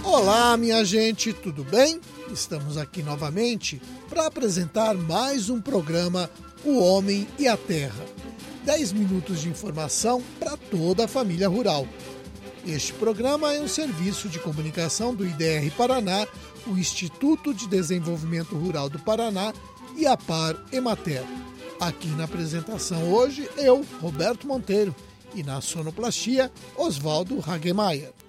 Olá, minha gente, tudo bem? Estamos aqui novamente para apresentar mais um programa O Homem e a Terra. 10 minutos de informação para toda a família rural. Este programa é um serviço de comunicação do IDR Paraná, o Instituto de Desenvolvimento Rural do Paraná e a Par Emater. Aqui na apresentação hoje, eu, Roberto Monteiro, e na sonoplastia, Oswaldo Hagemeyer.